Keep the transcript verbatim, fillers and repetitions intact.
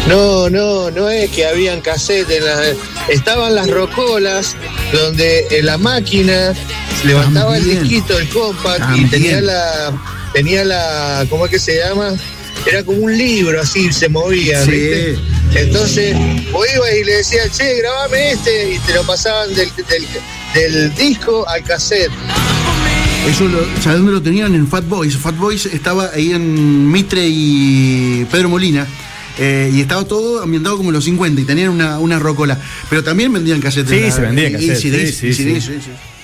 No, no, no es que habían cassette, en la, estaban las rocolas donde en la máquina levantaba También. el disquito, el compact También. y tenía la, tenía la, ¿cómo es que se llama? Era como un libro así, se movía, sí. ¿viste? Entonces, vos ibas y le decías, che, grabame este, y te lo pasaban del, del, del disco al cassette. Eso, lo, ¿sabés dónde lo tenían? En Fat Boys. Fat Boys estaba ahí en Mitre y Pedro Molina. Eh, y estaba todo ambientado como en los cincuenta y tenían una, una rocola. Pero también vendían casetes. Sí, la, se vendían casetes. Y C Ds, sí, sí, C Ds, sí. sí, sí.